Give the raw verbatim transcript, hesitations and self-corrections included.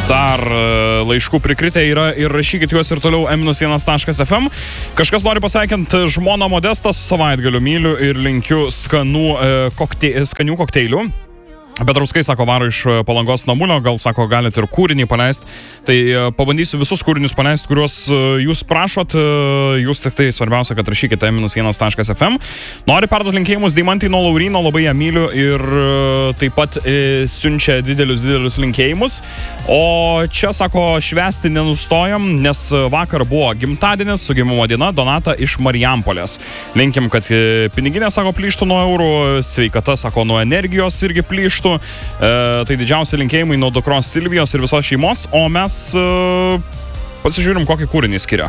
dar laiškų prikritę yra ir rašykit juos ir toliau em vienas taškas ef em. Kažkas nori pasveikinti žmoną Modestas, savaitgaliu myliu ir linkiu skanų, kokte, skanių kokteilių. Petrauskai, sako, varo iš Palangos Namulio, gal, sako, galite ir kūrinį paleisti. Tai pabandysiu visus kūrinius paleisti, kuriuos jūs prašot. Jūs tik tai svarbiausia, kad rašykite em vienas taškas ef em. Nori perduoti linkėjimus Deimantei nuo Lauryno, labai ją myliu ir taip pat e, siunčia didelius, didelius linkėjimus. O čia, sako, švęsti nenustojam, nes vakar buvo gimtadienis su gimimo diena Donata iš Marijampolės. Linkim, kad piniginė, sako, plyštų nuo eurų, sveikata, sako, nuo energijos irgi plyštų. E, tai didžiausi linkėjimai nuo dukros Silvijos ir visos šeimos, o mes e, pasižiūrim, kokį kūrinį skiria.